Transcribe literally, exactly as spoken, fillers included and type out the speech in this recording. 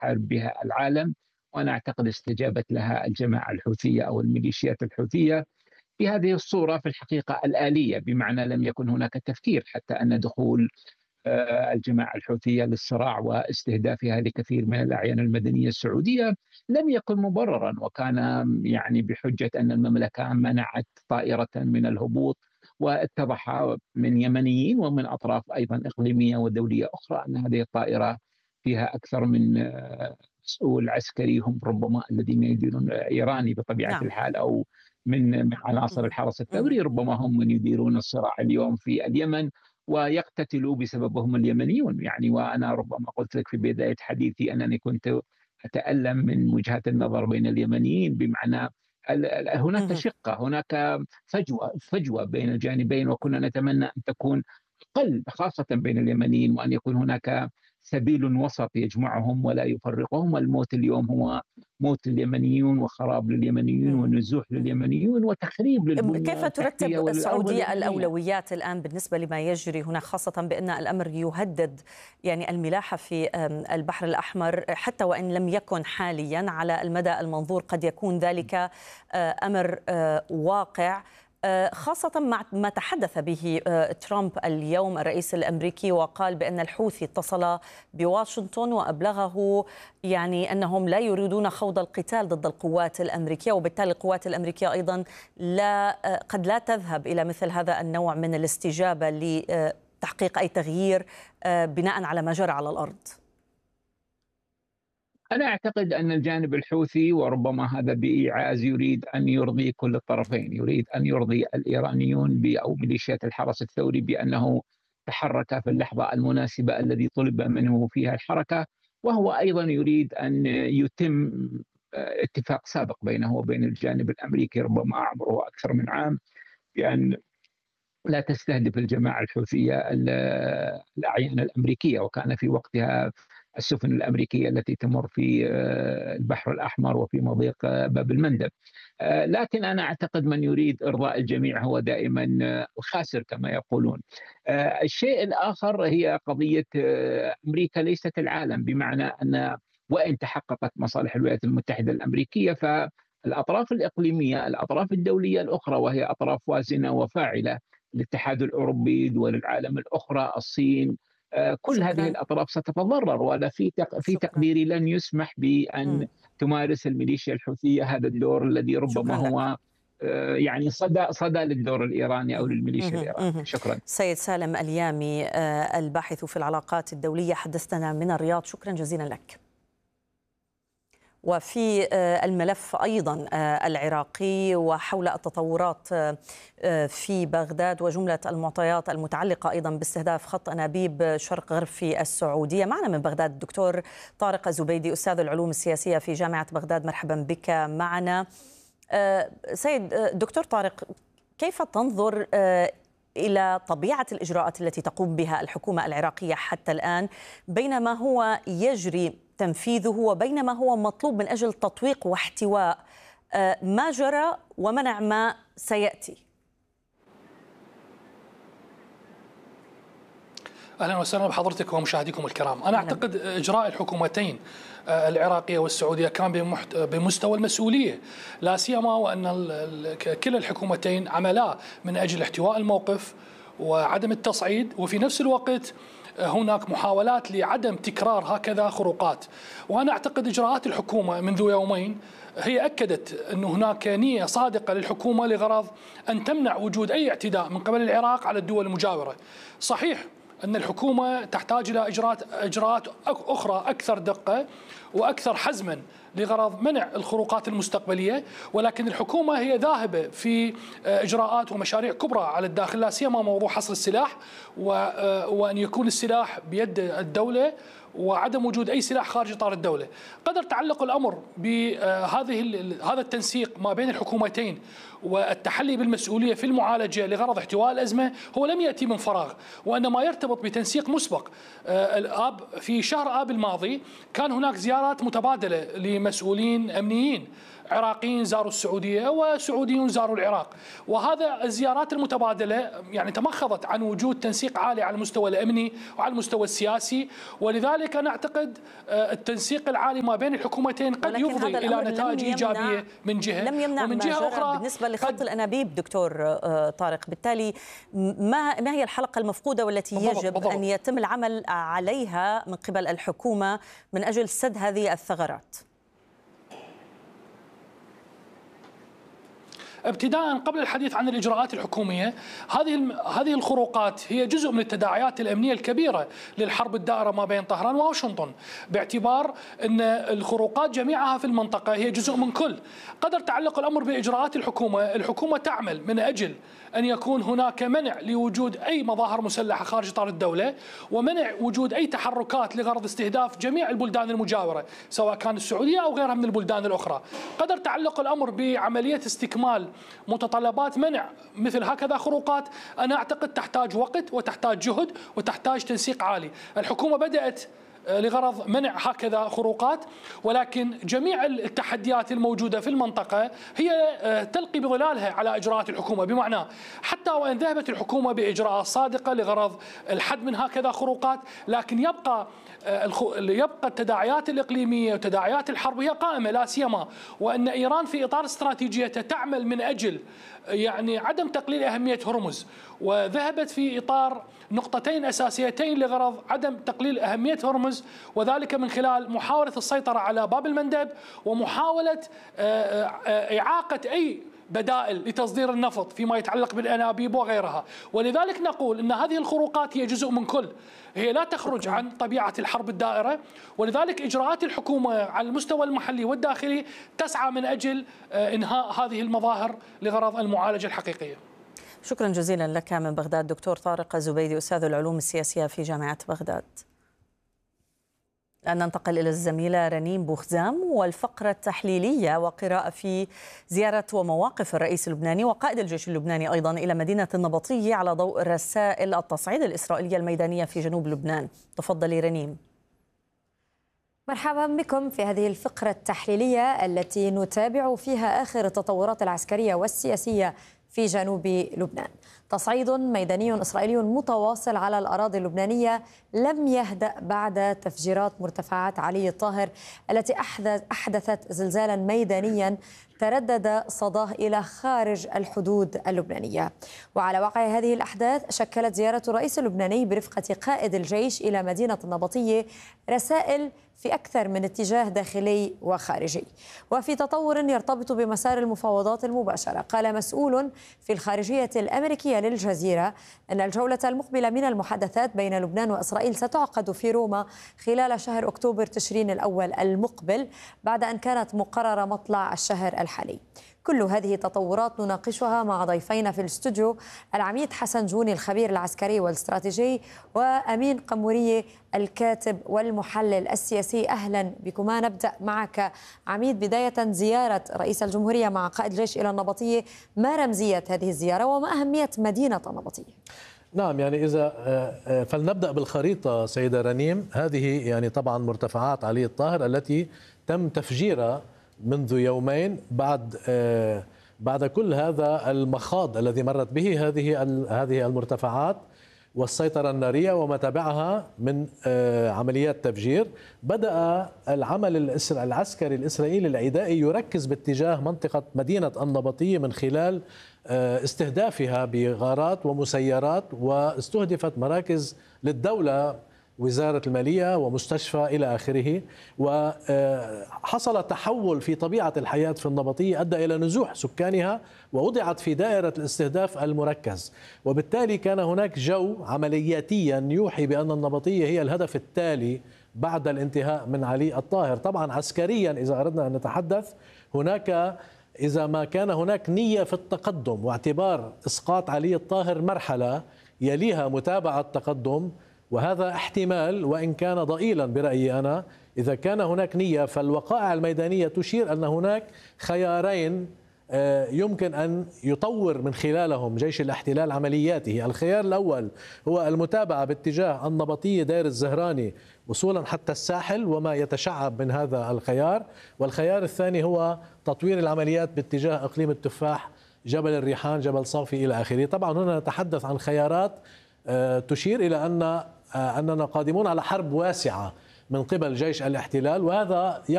يحارب بها العالم. وأنا أعتقد استجابت لها الجماعة الحوثية أو الميليشيات الحوثية في هذه الصورة في الحقيقة الآلية، بمعنى لم يكن هناك تفكير حتى أن دخول آه، الجماعة الحوثية للصراع واستهدافها لكثير من الأعيان المدنية السعودية لم يكن مبررا، وكان يعني بحجة أن المملكة منعت طائرة من الهبوط، واتضح من يمنيين ومن أطراف أيضا إقليمية ودولية أخرى أن هذه الطائرة فيها أكثر من آه، مسؤول عسكري هم ربما الذين يديرون إيراني بطبيعة نعم. الحال، أو من من عناصر مهم. الحرس مهم. الثوري، ربما هم من يديرون الصراع اليوم في اليمن، ويقتتلوا بسببهم اليمنيون. يعني وأنا ربما قلت لك في بداية حديثي أنني كنت أتألم من وجهات النظر بين اليمنيين، بمعنى هناك مهم. شقة، هناك فجوة فجوة بين الجانبين، وكنا نتمنى أن تكون أقل، خاصة بين اليمنيين، وأن يكون هناك سبيل وسط يجمعهم ولا يفرقهم. الموت اليوم هو موت اليمنيون وخراب لليمنيين مهم. ونزوح لليمنيين وتخريب للبنية كيف التحتية ترتب وللأرض السعودية اليمنية. الأولويات الآن بالنسبة لما يجري هنا، خاصة بأن الأمر يهدد يعني الملاحة في البحر الأحمر، حتى وإن لم يكن حاليا على المدى المنظور قد يكون ذلك أمر واقع، خاصة مع ما تحدث به ترامب اليوم الرئيس الأمريكي، وقال بأن الحوثي اتصل بواشنطن وأبلغه يعني أنهم لا يريدون خوض القتال ضد القوات الأمريكية، وبالتالي القوات الأمريكية أيضا لا قد لا تذهب إلى مثل هذا النوع من الاستجابة لتحقيق أي تغيير بناء على ما جرى على الأرض. أنا أعتقد أن الجانب الحوثي، وربما هذا بإيعاز، يريد أن يرضي كل الطرفين، يريد أن يرضي الإيرانيون أو ميليشيات الحرس الثوري بأنه تحرك في اللحظة المناسبة الذي طلب منه فيها الحركة، وهو أيضا يريد أن يتم اتفاق سابق بينه وبين الجانب الأمريكي ربما عمره أكثر من عام، بأن لا تستهدف الجماعة الحوثية الأعيان الأمريكية. وكان في وقتها السفن الأمريكية التي تمر في البحر الأحمر وفي مضيق باب المندب. لكن أنا أعتقد من يريد إرضاء الجميع هو دائما الخاسر كما يقولون. الشيء الآخر هي قضية أمريكا ليست العالم، بمعنى أن وإن تحققت مصالح الولايات المتحدة الأمريكية، فالأطراف الإقليمية، الأطراف الدولية الأخرى، وهي أطراف وازنة وفاعلة، الاتحاد الأوروبي، دول العالم الأخرى، الصين، كل هذه شكرا. الأطراف ستتضرر، ولا في في شكرا. تقديري لن يسمح بأن تمارس الميليشيا الحوثية هذا الدور الذي ربما شكرا لك. هو يعني صدى صدى للدور الإيراني أو للميليشيا الإيرانية. شكرا. سيد سالم اليامي الباحث في العلاقات الدولية حدثنا من الرياض، شكرا جزيلا لك. وفي الملف أيضا العراقي وحول التطورات في بغداد وجملة المعطيات المتعلقة أيضا باستهداف خط أنابيب شرق غرب في السعودية، معنا من بغداد الدكتور طارق الزبيدي أستاذ العلوم السياسية في جامعة بغداد. مرحبا بك معنا. سيد دكتور طارق، كيف تنظر إلى طبيعة الإجراءات التي تقوم بها الحكومة العراقية حتى الآن، بينما هو يجري تنفيذه وبينما هو مطلوب من أجل تطويق واحتواء ما جرى ومنع ما سيأتي؟ أهلا وسهلا بحضرتك ومشاهديكم الكرام. أنا أعتقد إجراء الحكومتين العراقية والسعودية كان بمستوى المسؤولية، لا سيما وأن كلا الحكومتين عملا من أجل احتواء الموقف وعدم التصعيد، وفي نفس الوقت هناك محاولات لعدم تكرار هكذا خروقات. وأنا أعتقد إجراءات الحكومة منذ يومين هي أكدت أن هناك نية صادقة للحكومة لغرض أن تمنع وجود أي اعتداء من قبل العراق على الدول المجاورة. صحيح أن الحكومة تحتاج إلى إجراءات إجراءات أخرى أكثر دقة وأكثر حزما لغرض منع الخروقات المستقبلية، ولكن الحكومة هي ذاهبة في إجراءات ومشاريع كبرى على الداخل، لا سيما موضوع حصر السلاح وأن يكون السلاح بيد الدولة وعدم وجود أي سلاح خارج إطار الدولة. قدر تعلق الأمر بهذه هذا التنسيق ما بين الحكومتين والتحلي بالمسؤولية في المعالجة لغرض احتواء الأزمة هو لم يأتي من فراغ، وإنما يرتبط بتنسيق مسبق. الآب في شهر آب الماضي كان هناك زيارات متبادلة لمسؤولين أمنيين عراقيين زاروا السعودية وسعوديون زاروا العراق، وهذا الزيارات المتبادلة يعني تمخضت عن وجود تنسيق عالي على المستوى الأمني وعلى المستوى السياسي، ولذلك ولذلك أنا أعتقد التنسيق العالي ما بين الحكومتين قد يفضي إلى نتائج إيجابية من جهة، لم يمنع ومن جهة أخرى بالنسبة لخط الأنابيب. دكتور طارق، بالتالي ما ما هي الحلقة المفقودة والتي بالضبط يجب بالضبط. أن يتم العمل عليها من قبل الحكومة من أجل سد هذه الثغرات؟ ابتداء قبل الحديث عن الاجراءات الحكوميه، هذه هذه الخروقات هي جزء من التداعيات الامنيه الكبيره للحرب الدائره ما بين طهران وواشنطن، باعتبار ان الخروقات جميعها في المنطقه هي جزء من كل. قدر تعلق الامر باجراءات الحكومه، الحكومه تعمل من اجل ان يكون هناك منع لوجود اي مظاهر مسلحه خارج اطار الدوله، ومنع وجود اي تحركات لغرض استهداف جميع البلدان المجاوره، سواء كان السعوديه او غيرها من البلدان الاخرى. قدر تعلق الامر بعمليه استكمال متطلبات منع مثل هكذا خروقات، أنا أعتقد تحتاج وقت وتحتاج جهد وتحتاج تنسيق عالي. الحكومة بدأت لغرض منع هكذا خروقات، ولكن جميع التحديات الموجودة في المنطقة هي تلقي بظلالها على إجراءات الحكومة، بمعنى حتى وإن ذهبت الحكومة بإجراءات صادقة لغرض الحد من هكذا خروقات، لكن يبقى يبقى التداعيات الإقليمية وتداعيات الحرب هي قائمة، لا سيما وأن إيران في إطار استراتيجيتها تعمل من أجل يعني عدم تقليل أهمية هرمز، وذهبت في إطار نقطتين أساسيتين لغرض عدم تقليل أهمية هرمز، وذلك من خلال محاولة السيطرة على باب المندب ومحاولة إعاقة أي بدائل لتصدير النفط فيما يتعلق بالأنابيب وغيرها. ولذلك نقول أن هذه الخروقات هي جزء من كل، هي لا تخرج عن طبيعة الحرب الدائرة، ولذلك إجراءات الحكومة على المستوى المحلي والداخلي تسعى من أجل إنهاء هذه المظاهر لغرض المعالجة الحقيقية. شكرا جزيلا لك من بغداد دكتور طارق الزبيدي، أستاذ العلوم السياسية في جامعة بغداد. الآن ننتقل إلى الزميلة رنيم بوخزام والفقرة التحليلية وقراءة في زيارة ومواقف الرئيس اللبناني وقائد الجيش اللبناني أيضا إلى مدينة النبطية على ضوء رسائل التصعيد الإسرائيلية الميدانية في جنوب لبنان. تفضلي رنيم. مرحبا بكم في هذه الفقرة التحليلية التي نتابع فيها آخر التطورات العسكرية والسياسية في جنوب لبنان. تصعيد ميداني إسرائيلي متواصل على الأراضي اللبنانية لم يهدأ بعد تفجيرات مرتفعات علي الطاهر التي أحدثت زلزالا ميدانيا تردد صداه إلى خارج الحدود اللبنانية. وعلى واقع هذه الأحداث شكلت زيارة الرئيس اللبناني برفقة قائد الجيش إلى مدينة النبطية رسائل في أكثر من اتجاه داخلي وخارجي، وفي تطور يرتبط بمسار المفاوضات المباشرة. قال مسؤول في الخارجية الأمريكية للجزيرة أن الجولة المقبلة من المحادثات بين لبنان وإسرائيل ستعقد في روما خلال شهر أكتوبر تشرين الأول المقبل، بعد أن كانت مقررة مطلع الشهر الحالي. كل هذه التطورات نناقشها مع ضيفينا في الاستوديو، العميد حسن جوني الخبير العسكري والاستراتيجي، وأمين قمورية الكاتب والمحلل السياسي. أهلا بكما. نبدأ معك عميد، بداية زيارة رئيس الجمهورية مع قائد الجيش إلى النبطية، ما رمزية هذه الزيارة وما أهمية مدينة النبطية؟ نعم، يعني إذا فلنبدأ بالخريطة سيدة رنيم. هذه يعني طبعا مرتفعات علي الطاهر التي تم تفجيرها منذ يومين بعد بعد كل هذا المخاض الذي مرت به هذه هذه المرتفعات والسيطرة النارية وما تبعها من عمليات تفجير. بدأ العمل العسكري الإسرائيلي العدائي يركز باتجاه منطقة مدينة النبطية من خلال استهدافها بغارات ومسيرات، واستهدفت مراكز للدولة، وزارة المالية ومستشفى إلى آخره. وحصل تحول في طبيعة الحياة في النبطية أدى إلى نزوح سكانها ووضعت في دائرة الاستهداف المركز، وبالتالي كان هناك جو عملياتيا يوحي بأن النبطية هي الهدف التالي بعد الانتهاء من علي الطاهر. طبعا عسكريا إذا أردنا أن نتحدث، هناك إذا ما كان هناك نية في التقدم واعتبار إسقاط علي الطاهر مرحلة يليها متابعة تقدم، وهذا احتمال وإن كان ضئيلا برأيي أنا، إذا كان هناك نية، فالوقائع الميدانية تشير أن هناك خيارين يمكن أن يطور من خلالهم جيش الاحتلال عملياته. الخيار الأول هو المتابعة باتجاه النبطية دير الزهراني وصولا حتى الساحل وما يتشعب من هذا الخيار، والخيار الثاني هو تطوير العمليات باتجاه إقليم التفاح، جبل الريحان، جبل صافي إلى آخره. طبعا هنا نتحدث عن خيارات تشير إلى أن أننا قادمون على حرب واسعة من قبل جيش الاحتلال، وهذا